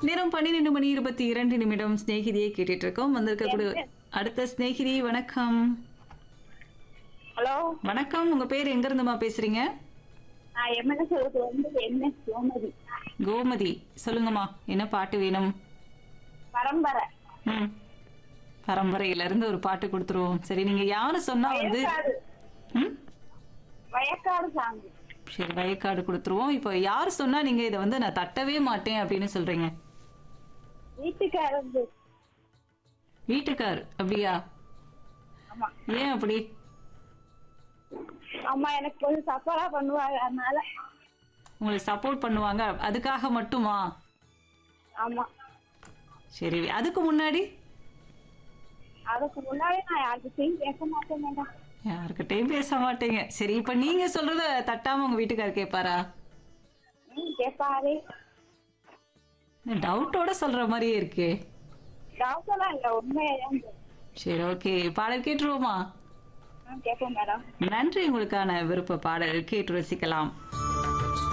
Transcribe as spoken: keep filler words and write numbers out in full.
நேரம் பன்னிரண்டு மணி இருபத்தி இரண்டு நிமிடம் ஸ்நேகிதியை கேட்டுட்டு இருக்கோம். வந்திருக்கக்கூடிய அடுத்த ஸ்நேகிதி வணக்கம். ஹலோ வணக்கம், உங்க பேர் எங்க இருந்துமா பேசுறீங்க? நான் எம்எல்ஏ சொல்றது வந்து என்ன கோமதி கோமதி, சொல்லுங்கம்மா, என்ன பாட்டு வேணும்? பரம்பரை ம், பரம்பரையில இருந்து ஒரு பாட்டு கொடுத்துருவோம். சரி, நீங்க யாரு சொன்னா வந்து வயக்காடு ம் வயக்காடு சாங். சரி, வயக்காடு கொடுத்துருவோம். இப்போ யார் சொன்னா நீங்க இதை வந்து நான் தட்டவே மாட்டேன் அப்படின்னு சொல்றீங்க? வீட்டுக்காரங்க. வீட்டுக்கார் அப்படியா? ஆமா ஏன் அப்படி? அம்மா எனக்கு கொஞ்சம் சப்பரா பண்ணுவாங்க, அதனால. உங்களுக்கு சப்போர்ட் பண்ணுவாங்க, அதுக்காக மட்டுமா? ஆமா, சரி, அதுக்கு முன்னாடி அதுக்கு முன்னாடி நான் யார்கிட்டையும் பேச மாட்டேன் மேடம். யாருக்கிட்டையும் பேச மாட்டீங்க. சரி, இப்ப நீங்க சொல்றத தட்டாம உங்க வீட்டுக்காரர் கேட்பாரா? ம் கேட்பாரு. டவுட்டோட சொல்ற மாதிரியே இருக்கே. டவுட்டெல்லாம் இல்லை, உண்மையதான். சரி, ஓகே, பாடல் கேட்டுருவோமா? கேட்போம் மேடம். நன்றி, உங்களுக்கான விருப்ப பாடல் கேட்டு ரசிக்கலாம்.